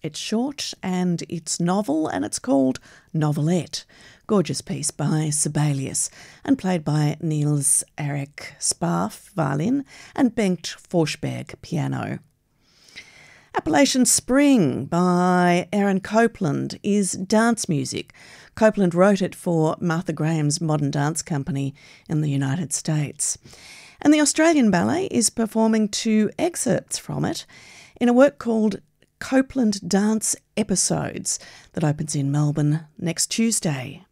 It's short and it's novel, and it's called Novelette. Gorgeous piece by Sibelius and played by Niels Erik Sparf, violin, and Bengt Forsberg, piano. Appalachian Spring by Aaron Copland is dance music. Copland wrote it for Martha Graham's Modern Dance Company in the United States. And the Australian Ballet is performing 2 excerpts from it in a work called Copland Dance Episodes that opens in Melbourne next Tuesday.